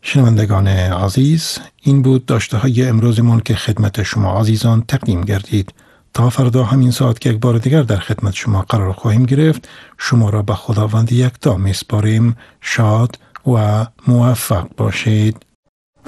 شنوندگان عزیز، این بود داشته های امروزمان که خدمت شما عزیزان تقدیم گردید. تا فردا همین ساعت که یک بار دیگر در خدمت شما قرار خواهیم گرفت، شما را به خداوند یکتا میسپاریم. شاد و موفق باشید.